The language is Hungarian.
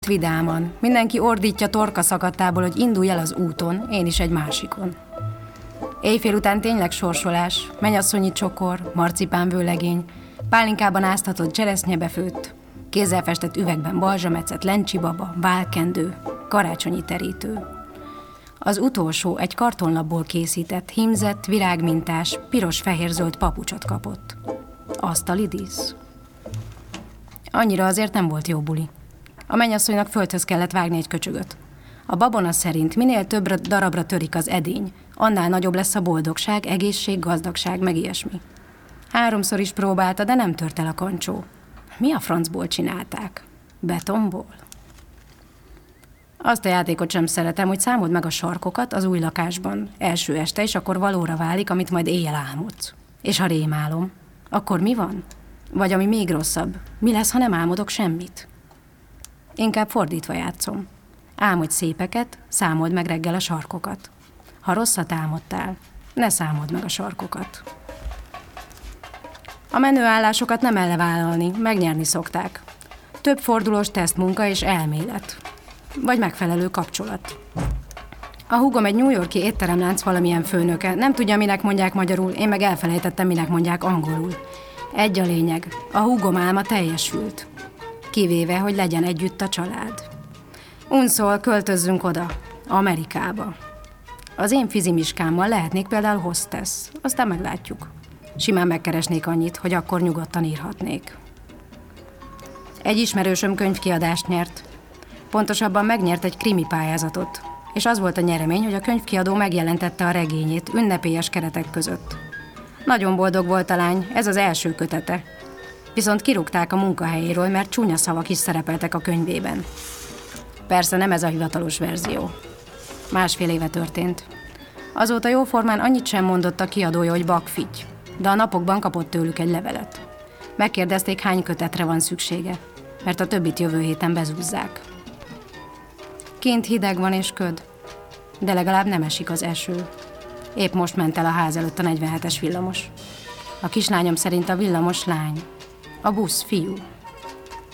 Vidáman. Mindenki ordítja torka szakadtából, hogy indulj el az úton, én is egy másikon. Éjfél után tényleg sorsolás, mennyasszonyi csokor, marcipánvőlegény, pálinkában áztatott cseresznyebefőtt, kézzel festett üvegben balzsametszett lencsibaba, válkendő, karácsonyi terítő. Az utolsó egy kartonlapból készített, hímzett, virágmintás, piros-fehér-zöld papucsot kapott. Asztalidísz. Annyira azért nem volt jó buli. A mennyasszonynak földhöz kellett vágni egy köcsögöt. A babona szerint minél több darabra törik az edény, annál nagyobb lesz a boldogság, egészség, gazdagság, meg ilyesmi. 3-szor is próbálta, de nem tört el a kancsó. Mi a francból csinálták? Betonból? Azt a játékot sem szeretem, hogy számold meg a sarkokat az új lakásban, első este, és akkor valóra válik, amit majd éjjel álmodsz. És ha rémálom, akkor mi van? Vagy ami még rosszabb, mi lesz, ha nem álmodok semmit? Inkább fordítva játszom. Álmodj szépeket, számold meg reggel a sarkokat. Ha rosszat álmodtál, ne számold meg a sarkokat. A menőállásokat nem elvállalni, megnyerni szokták. Több fordulós tesztmunka és elmélet. Vagy megfelelő kapcsolat. A húgom egy New York-i étteremlánc valamilyen főnöke. Nem tudja, minek mondják magyarul, én meg elfelejtettem, minek mondják angolul. Egy a lényeg, a húgom álma teljesült. Kivéve, hogy legyen együtt a család. Unszol, költözzünk oda, Amerikába. Az én fizimiskámmal lehetnék például hostess, aztán meglátjuk. Simán megkeresnék annyit, hogy akkor nyugodtan írhatnék. Egy ismerősöm könyvkiadást nyert. Pontosabban megnyert egy krimi pályázatot, és az volt a nyeremény, hogy a könyvkiadó megjelentette a regényét ünnepélyes keretek között. Nagyon boldog volt a lány, ez az első kötete. Viszont kirúgták a munkahelyéről, mert csúnya szavak is szerepeltek a könyvében. Persze nem ez a hivatalos verzió. 1,5 éve történt. Azóta jóformán annyit sem mondott a kiadója, hogy bakfitty, de a napokban kapott tőlük egy levelet. Megkérdezték, hány kötetre van szüksége, mert a többit jövő héten bezúzzák. Kint hideg van és köd, de legalább nem esik az eső. Épp most ment el a ház előtt a 47-es villamos. A kislányom szerint a villamos lány, a busz fiú.